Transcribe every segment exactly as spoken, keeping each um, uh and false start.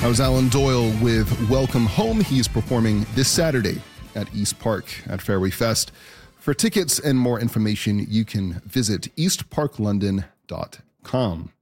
That was Alan Doyle with Welcome Home. He's performing this Saturday at East Park at Fairway Fest. For tickets and more information, you can visit east park london dot com.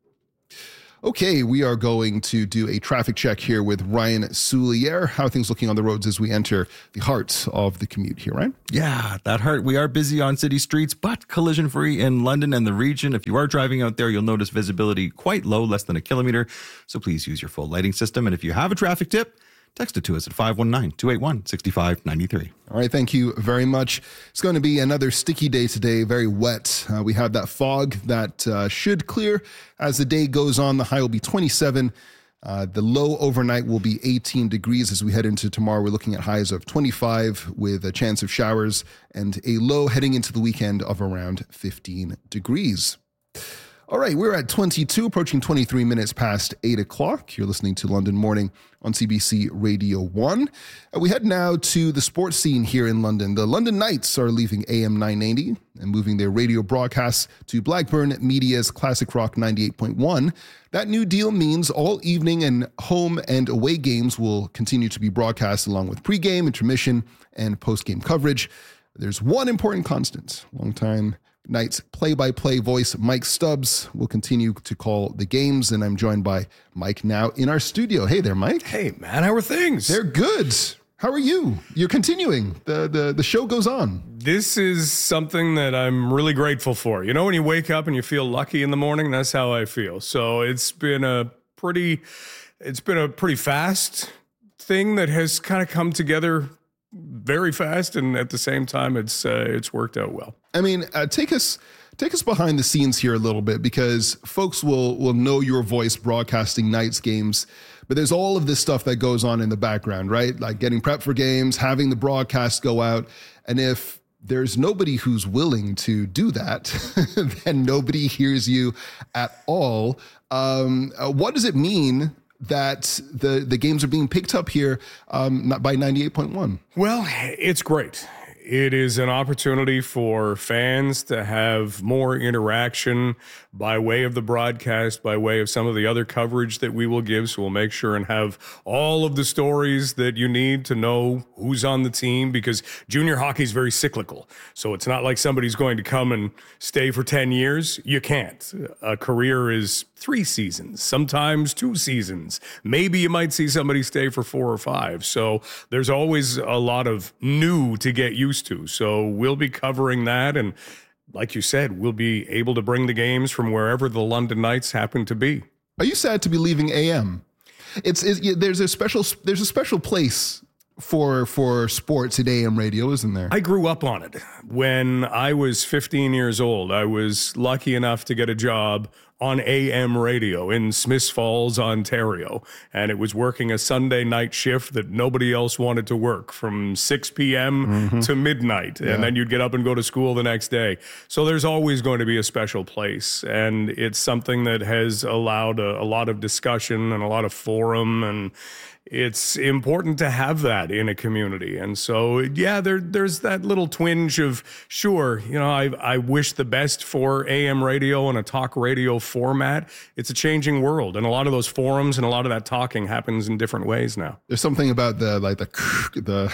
Okay, we are going to do a traffic check here with Ryan Soulier. How are things looking on the roads as we enter the heart of the commute here, Ryan? Yeah, that heart. We are busy on city streets, but collision-free in London and the region. If you are driving out there, you'll notice visibility quite low, less than a kilometer. So please use your full lighting system. And if you have a traffic tip, text it to us at five one nine, two eight one, six five nine three. All right, thank you very much. It's going to be another sticky day today, very wet. Uh, we have that fog that uh, should clear as the day goes on. The high will be twenty-seven. Uh, the low overnight will be eighteen degrees as we head into tomorrow. We're looking at highs of twenty-five with a chance of showers and a low heading into the weekend of around fifteen degrees. All right, we're at twenty-two, approaching twenty-three minutes past eight o'clock. You're listening to London Morning on C B C Radio one. Uh, we head now to the sports scene here in London. The London Knights are leaving A M nine ninety and moving their radio broadcasts to Blackburn Media's Classic Rock ninety-eight point one. That new deal means all evening and home and away games will continue to be broadcast along with pregame, intermission, and postgame coverage. There's one important constant. Longtime Knights play-by-play voice Mike Stubbs will continue to call the games, and I'm joined by Mike now in our studio. Hey there, Mike. Hey, man, how are things? They're good. How are you? You're continuing. The, the, the show goes on. This is something that I'm really grateful for. You know, when you wake up and you feel lucky in the morning, that's how I feel. So it's been a pretty, it's been a pretty fast thing that has kind of come together very fast, and at the same time, it's uh, it's worked out well. I mean, uh, take us take us behind the scenes here a little bit, because folks will will know your voice broadcasting Knights games, but there's all of this stuff that goes on in the background, right? Like getting prep for games, having the broadcast go out, and if there's nobody who's willing to do that, then nobody hears you at all. Um, uh, what does it mean that the, the games are being picked up here um, not by ninety-eight point one? Well, it's great. It is an opportunity for fans to have more interaction by way of the broadcast, by way of some of the other coverage that we will give. So we'll make sure and have all of the stories that you need to know who's on the team, because junior hockey is very cyclical. So it's not like somebody's going to come and stay for ten years. You can't. A career is three seasons, sometimes two seasons. Maybe you might see somebody stay for four or five. So there's always a lot of new to get used to. So we'll be covering that. And like you said, we'll be able to bring the games from wherever the London Knights happen to be. Are you sad to be leaving A M? It's, it's there's a special there's a special place for for sports at A M radio, isn't there? I grew up on it. When I was fifteen years old, I was lucky enough to get a job on A M radio in Smiths Falls, Ontario. And it was working a Sunday night shift that nobody else wanted to work, from six p.m. Mm-hmm. to midnight. Yeah. And then you'd get up and go to school the next day. So there's always going to be a special place. And it's something that has allowed a, a lot of discussion and a lot of forum, and it's important to have that in a community. And so, yeah, there, there's that little twinge of, sure, you know, I, I wish the best for A M radio and a talk radio format. It's a changing world. And a lot of those forums and a lot of that talking happens in different ways now. There's something about the, like the, the,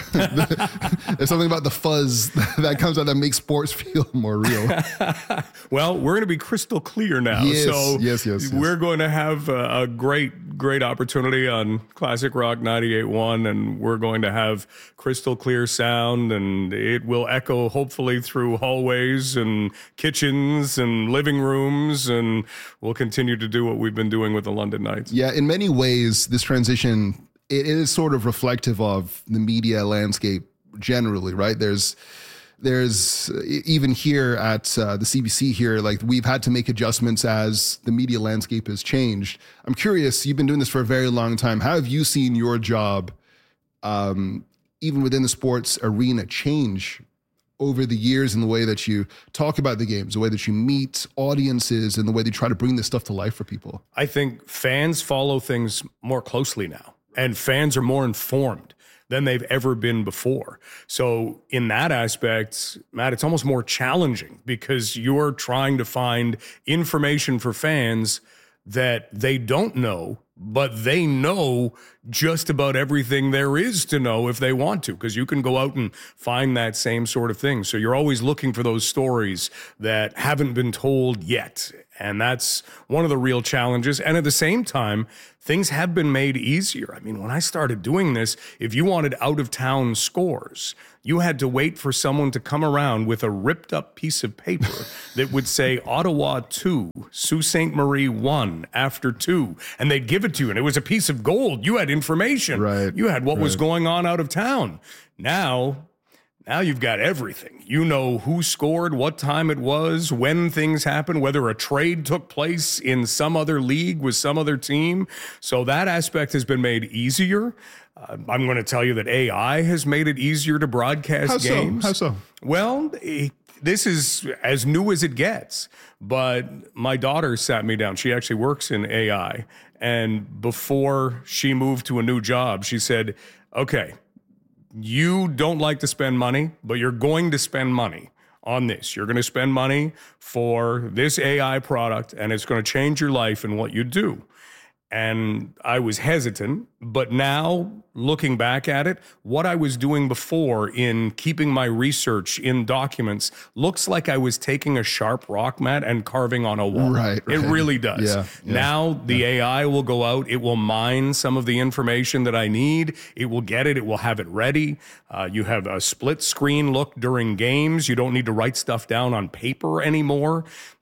the there's something about the fuzz that comes out that makes sports feel more real. Well, we're going to be crystal clear now. Yes, so yes, yes, yes. We're going to have a, a great, great opportunity on Classic Rock ninety-eight point one, and we're going to have crystal clear sound, and it will echo hopefully through hallways and kitchens and living rooms, and we'll continue to do what we've been doing with the London Knights. Yeah, in many ways, this transition, it is sort of reflective of the media landscape generally, right? There's There's even here at uh, the C B C here, like we've had to make adjustments as the media landscape has changed. I'm curious, you've been doing this for a very long time. How have you seen your job, um, even within the sports arena, change over the years in the way that you talk about the games, the way that you meet audiences, and the way they try to bring this stuff to life for people? I think fans follow things more closely now, and fans are more informed than they've ever been before. So in that aspect, Matt, it's almost more challenging because you're trying to find information for fans that they don't know, but they know just about everything there is to know if they want to, because you can go out and find that same sort of thing. So you're always looking for those stories that haven't been told yet. And that's one of the real challenges. And at the same time, things have been made easier. I mean, when I started doing this, if you wanted out-of-town scores, you had to wait for someone to come around with a ripped up piece of paper that would say Ottawa two, Sault Ste. Marie one, after two, and they'd give it to you. And it was a piece of gold. You had information. Right. You had what right. was going on out of town. Now... Now you've got everything. You know who scored, what time it was, when things happened, whether a trade took place in some other league with some other team. So that aspect has been made easier. Uh, I'm going to tell you that A I has made it easier to broadcast How games. so? How so? Well, eh, this is as new as it gets. But my daughter sat me down. She actually works in A I. And before she moved to a new job, she said, okay, you don't like to spend money, but you're going to spend money on this. You're going to spend money for this A I product, and it's going to change your life and what you do. And I was hesitant, but now looking back at it, what I was doing before in keeping my research in documents looks like I was taking a sharp rock mat and carving on a wall. Right, right. It really does. Yeah, yeah, now the yeah. A I will go out, it will mine some of the information that I need. It will get it, it will have it ready. Uh, you have a split screen look during games. You don't need to write stuff down on paper anymore.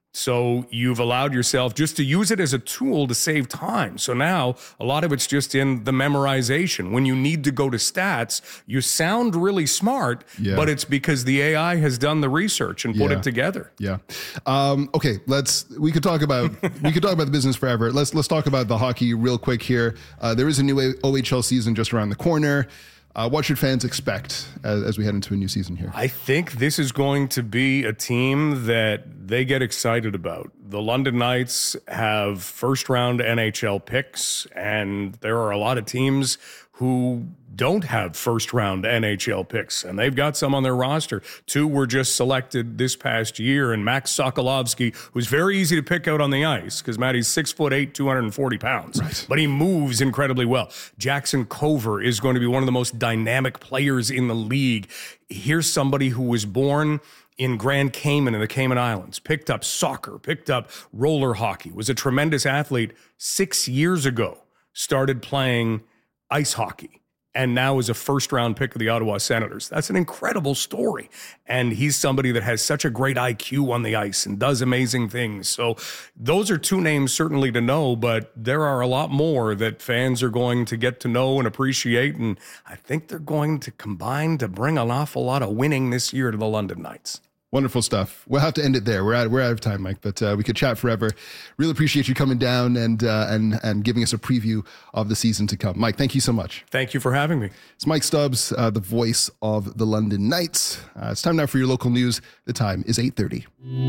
So you've allowed yourself just to use it as a tool to save time. So now a lot of it's just in the memorization. When you need to go to stats, you sound really smart, yeah. but it's because the A I has done the research and put yeah. it together. Yeah. Um, okay. Let's, we could talk about, we could talk about the business forever. Let's, let's talk about the hockey real quick here. Uh, there is a new O H L season just around the corner. Uh, what should fans expect as, as we head into a new season here? I think this is going to be a team that they get excited about. The London Knights have first-round N H L picks, and there are a lot of teams who don't have first-round N H L picks, and they've got some on their roster. Two were just selected this past year, and Max Sokolovsky, who's very easy to pick out on the ice, because Matty's six foot eight, two hundred forty pounds, right. but he moves incredibly well. Jackson Cover is going to be one of the most dynamic players in the league. Here's somebody who was born in Grand Cayman in the Cayman Islands, picked up soccer, picked up roller hockey, was a tremendous athlete six years ago, started playing ice hockey, and now is a first-round pick of the Ottawa Senators. That's an incredible story. And he's somebody that has such a great I Q on the ice and does amazing things. So those are two names certainly to know, but there are a lot more that fans are going to get to know and appreciate. And I think they're going to combine to bring an awful lot of winning this year to the London Knights. Wonderful stuff. We'll have to end it there. We're out, we're out of time, Mike, but uh, we could chat forever. Really appreciate you coming down and, uh, and, and giving us a preview of the season to come. Mike, thank you so much. Thank you for having me. It's Mike Stubbs, uh, the voice of the London Knights. Uh, it's time now for your local news. The time is eight thirty.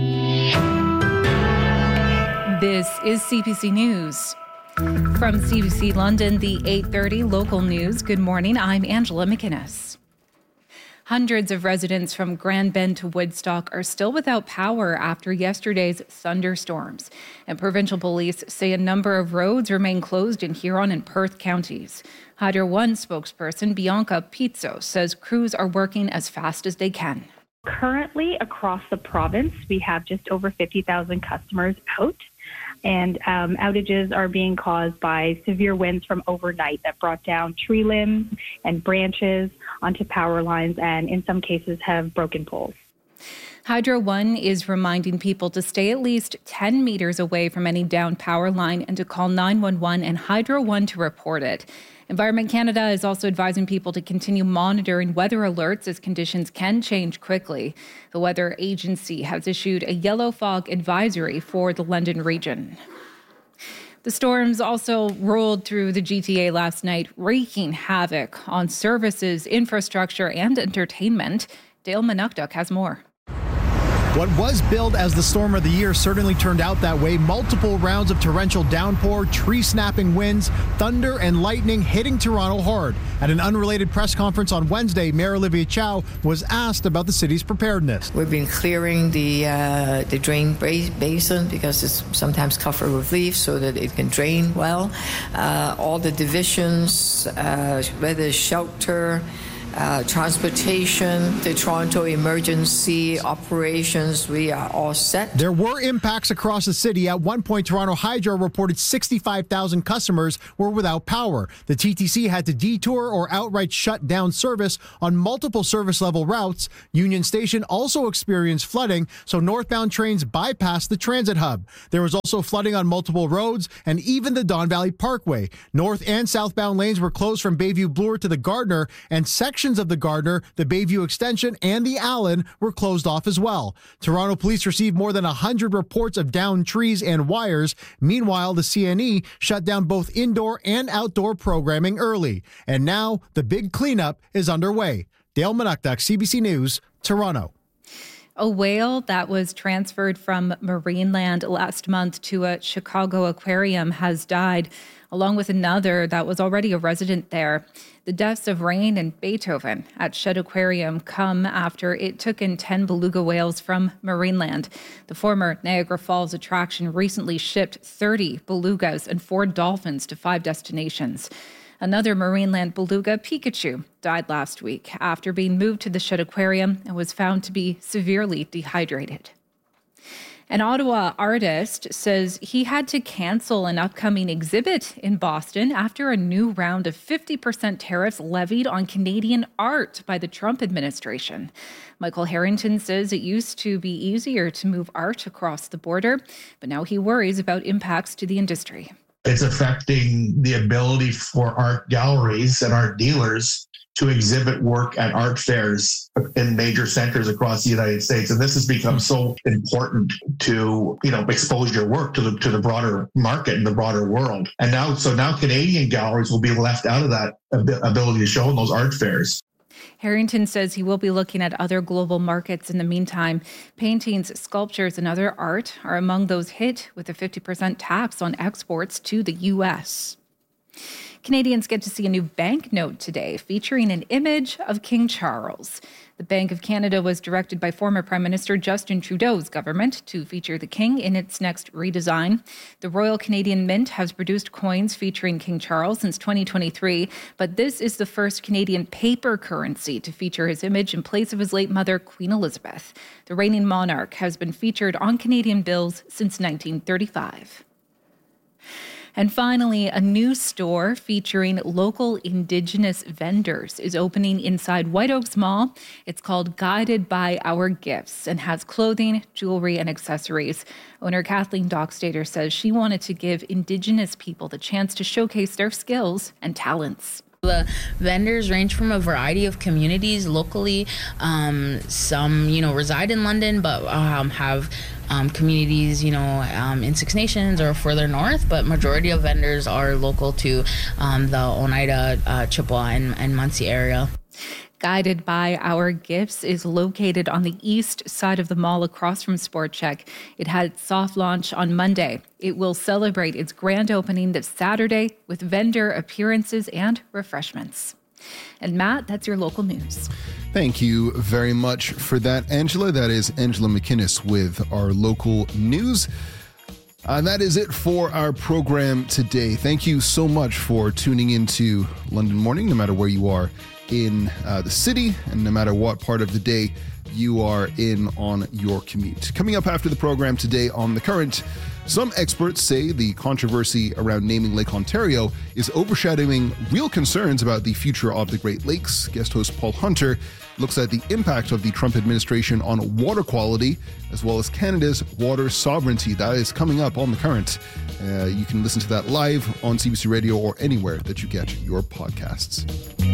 This is C B C News. From C B C London, the eight thirty local news. Good morning. I'm Angela McInnes. Hundreds of residents from Grand Bend to Woodstock are still without power after yesterday's thunderstorms. And provincial police say a number of roads remain closed in Huron and Perth counties. Hydro One spokesperson Bianca Pizzo says crews are working as fast as they can. Currently, across the province, we have just over fifty thousand customers out. And um, outages are being caused by severe winds from overnight that brought down tree limbs and branches onto power lines and in some cases have broken poles. Hydro One is reminding people to stay at least ten meters away from any downed power line and to call nine one one and Hydro One to report it. Environment Canada is also advising people to continue monitoring weather alerts as conditions can change quickly. The weather agency has issued a yellow fog advisory for the London region. The storms also rolled through the G T A last night, wreaking havoc on services, infrastructure, and entertainment. Dale Manukduk has more. What was billed as the storm of the year certainly turned out that way. Multiple rounds of torrential downpour, tree-snapping winds, thunder, and lightning hitting Toronto hard. At an unrelated press conference on Wednesday, Mayor Olivia Chow was asked about the city's preparedness. We've been clearing the uh, the drain basin because it's sometimes covered with leaves so that it can drain well. Uh, all the divisions, uh, whether shelter, Uh, transportation, the Toronto emergency operations, we are all set. There were impacts across the city. At one point, Toronto Hydro reported sixty-five thousand customers were without power. The T T C had to detour or outright shut down service on multiple service level routes. Union Station also experienced flooding, so northbound trains bypassed the transit hub. There was also flooding on multiple roads and even the Don Valley Parkway. North and southbound lanes were closed from Bayview Bloor to the Gardner, and sections of the Gardner, the Bayview Extension, and the Allen were closed off as well. Toronto police received more than one hundred reports of downed trees and wires. Meanwhile, the C N E shut down both indoor and outdoor programming early. And now the big cleanup is underway. Dale Manukduk, C B C News, Toronto. A whale that was transferred from Marineland last month to a Chicago aquarium has died, along with another that was already a resident there. The deaths of Rain and Beethoven at Shedd Aquarium come after it took in ten beluga whales from Marineland. The former Niagara Falls attraction recently shipped thirty belugas and four dolphins to five destinations. Another Marineland beluga, Pikachu, died last week after being moved to the Shedd Aquarium and was found to be severely dehydrated. An Ottawa artist says he had to cancel an upcoming exhibit in Boston after a new round of fifty percent tariffs levied on Canadian art by the Trump administration. Michael Harrington says it used to be easier to move art across the border, but now he worries about impacts to the industry. It's affecting the ability for art galleries and art dealers to exhibit work at art fairs in major centers across the United States. And this has become so important to, you know, expose your work to the to the broader market and the broader world. And now, so now Canadian galleries will be left out of that ability to show in those art fairs. Harrington says he will be looking at other global markets in the meantime. Paintings, sculptures, and other art are among those hit with a fifty percent tax on exports to the U S. Canadians get to see a new banknote today featuring an image of King Charles. The Bank of Canada was directed by former Prime Minister Justin Trudeau's government to feature the King in its next redesign. The Royal Canadian Mint has produced coins featuring King Charles since twenty twenty-three, but this is the first Canadian paper currency to feature his image in place of his late mother, Queen Elizabeth. The reigning monarch has been featured on Canadian bills since nineteen thirty-five. And finally, a new store featuring local Indigenous vendors is opening inside White Oaks Mall. It's called Guided by Our Gifts and has clothing, jewelry, and accessories. Owner Kathleen Dockstader says she wanted to give Indigenous people the chance to showcase their skills and talents. The vendors range from a variety of communities locally. Um, some, you know, reside in London, but um, have um, communities, you know, um, in Six Nations or further north. But majority of vendors are local to um, the Oneida, uh, Chippewa, and, and Muncie area. Guided by Our Gifts is located on the east side of the mall across from Sport Chek. It had its soft launch on Monday. It will celebrate its grand opening this Saturday with vendor appearances and refreshments. And Matt, that's your local news. Thank you very much for that, Angela. That is Angela McInnes with our local news. And that is it for our program today. Thank you so much for tuning into London Morning, no matter where you are in uh, the city and no matter what part of the day you are in on your commute. Coming up after the program today on The Current, some experts say the controversy around naming Lake Ontario is overshadowing real concerns about the future of the Great Lakes. Guest host Paul Hunter looks at the impact of the Trump administration on water quality, as well as Canada's water sovereignty. That is coming up on The Current. Uh, you can listen to that live on C B C Radio or anywhere that you get your podcasts.